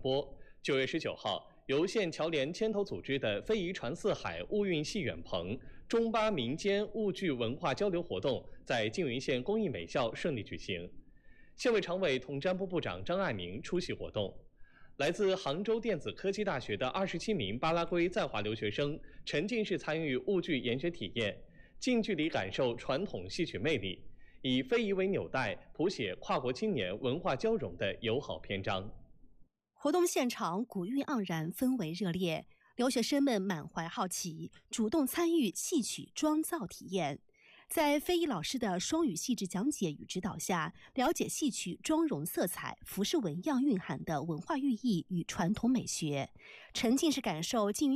播。9月19号，由县侨联牵头组织的非遗传四海物运戏远棚中巴民间物剧文化交流活动在缙云县工艺美校顺利举行。县委常委、统战部部长张爱民出席活动。来自杭州电子科技大学的27名巴拉圭在华留学生沉浸式参与物剧研学体验，近距离感受传统戏曲魅力，以非遗为纽带，谱写跨国青年文化交融的友好篇章。 活动现场古韵盎然，氛围热烈，留学生们满怀好奇，主动参与戏曲妆造体验。在非遗老师的双语细致讲解与指导下，了解戏曲妆容色彩、服饰纹样蕴含的文化寓意与传统美学，沉浸式感受缙云